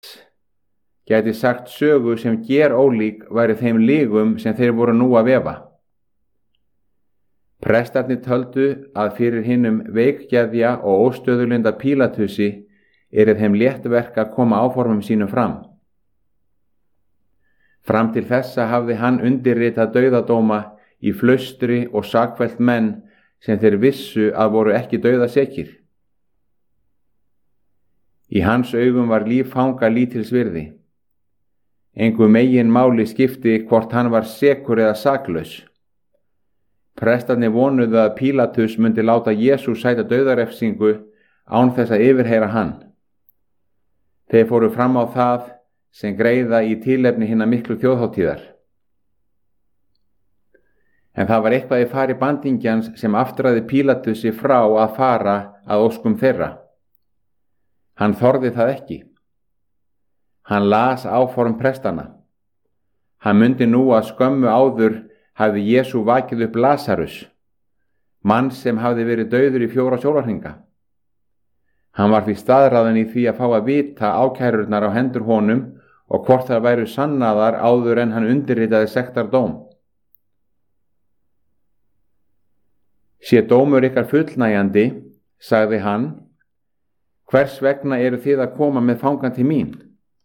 gæti sagt sögu sem gerólík væri þeim lygum sem þeir voru nú að vefa. Prestarnir töldu að fyrir hinum veikgeðja og óstöðulinda Pílatusi þeim létt verk að koma áformum sínum fram. Fram til þessa hafði hann undirritað dauðadóma í flaustri og sakfellt menn sem þeir vissu að voru ekki dauðasekir. Í hans augum var líf fanga lítils virði. Engu megin máli skipti hvort hann var sekur eða saklaus. Prestarnir vonuðu að Pílatus myndi láta Jesús sæta dauðarefsingu án þess að yfirheyra hann. Þeir fóru fram á það sem greiða í tilefni hinna miklu þjóðhátíðar. En það var eitthvað í fari bandingjans sem aftraði Pílatusi frá að fara að óskum þeirra. Hann þorði það ekki. Hann las áform prestana. Hann mundi nú að skömmu áður hafði Jesú vakið upp Lasarus, mann sem hafði verið dauður í 4 sólarhringa. Hann var því staðráðinn í því að fá að vita ákærurnar á hendur honum og hvort þær væru sannaðar áður en hann undirritaði sektardóm. Sé dómur ykkar fullnægjandi, sagði hann, hvers vegna eru þið að koma með fangan til mín?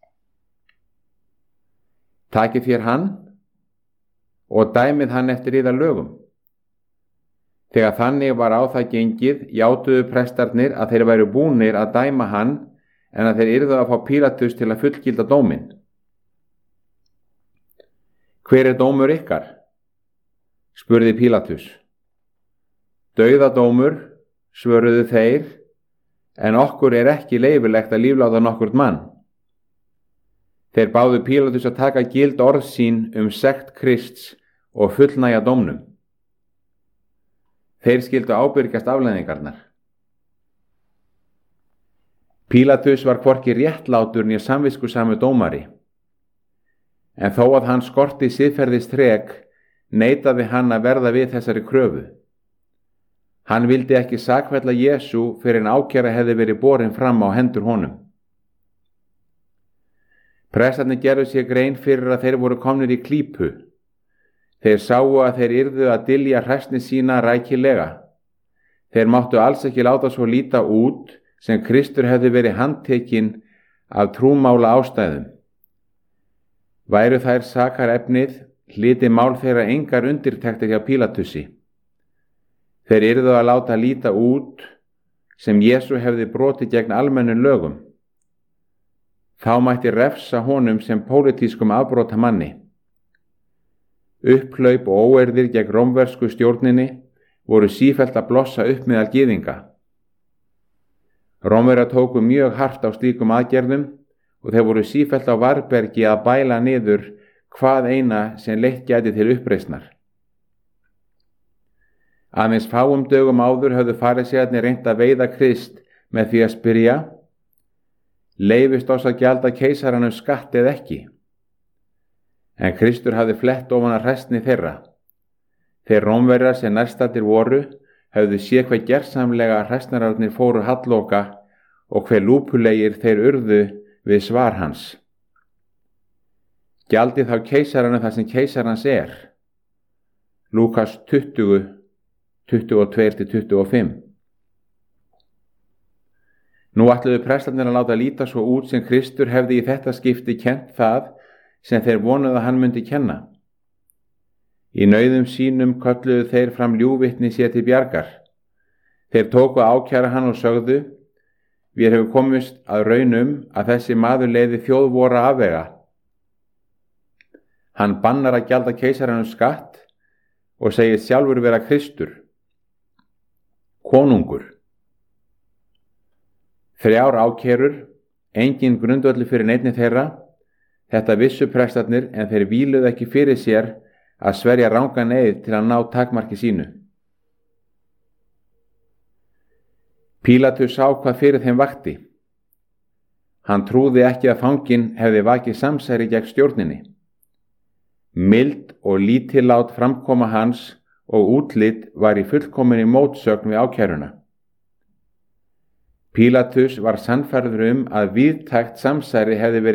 Takið þér hann og dæmið hann eftir yðar lögum. Þegar þannig var á það gengið, játuðu prestarnir að þeir væru búnir að dæma hann en að þeir yrðu að fá Pílatus til að fullgilda dóminn. Hver dómur ykkar? Spurði Pílatus. Dauðadómur, svöruðu þeir, en okkur ekki leyfilegt að lífláta nokkurt mann. Þeir báðu Pílatus að taka gild orð sín sekt Krists og fullnægja dómnum. Þeir skyldu ábyrgjast afleiðingarnar. Pílatus var hvorki réttlátur né samviskusamur dómari, en þó að hann skorti siðferðisþrek, neitaði hann að verða við þessari kröfu. Hann vildi ekki sakfella Jesú fyrir en ákæra hefði verið borin fram á hendur honum. Prestarnir gerðu sér grein fyrir að þeir voru komnir í klípu. Þeir sáu að þeir yrðu að dylja hræsni sína rækilega. Þeir máttu alls ekki láta svo líta út sem Kristur hefði verið handtekinn af trúmála ástæðum. Væru þær sakarefnið, hlyti mál þeirra engar undirtektir hjá Pílatusi. Þeir yrðu að láta líta út sem Jesú hefði brotið gegn almennum lögum. Þá mætti refsa honum sem pólitískum afbrotamanni. Upphlaup og óeirðir gegn rómversku stjórninni voru sífellt að blossa upp meðal gyðinga. Rómverjar tóku mjög hart á slíkum aðgerðum og þeir voru sífellt á varbergi að bæla niður hvað eina sem leitt gæti til uppreisnar. Aðeins fáum dögum áður höfðu farisæarnir reynt að veiða Krist með því að spyrja: Leyfist oss að gjalda keisaranum skatt eða ekki? En Kristur hafði flett ofan að hræsni þeirra. Þeir Rómverjar sem nærstaddir voru höfðu séð hve gersamlega hræsnararnir fóru halloka og hve lúpulegir þeir urðu við svar hans. Gjaldið þá keisaranum það sem keisarans er. Lúkas 20, 22-25. Nú ætluðu prestarnir að láta líta svo út sem Kristur hefði í þetta skipti kennt það sem þeir vonuðu að hann myndi kenna. Í nauðum sínum kölluðu þeir fram ljúgvitni sér til bjargar. Þeir tóku að ákæra hann og sögðu: Við hefum komist að raunum að þessi maður leiði þjóð vora afvega. Hann bannar að gjalda keisaranum skatt og segir sjálfur vera Kristur, konungur. 3 ákærur, engin grundvöllur fyrir neinni þeirra. Þetta vissu prestarnir en þeir víluðu ekki fyrir sér að sverja rangan eið til að ná takmarki sínu. Pílatus sá hvað fyrir þeim vakti. Hann trúði ekki að fanginn hefði vakið samsæri gegn stjórninni. Mild og lítillát framkoma hans og útlit var í fullkominni mótsögn við ákæruna. Pílatus var sannfærður að víðtækt samsæri hefði verið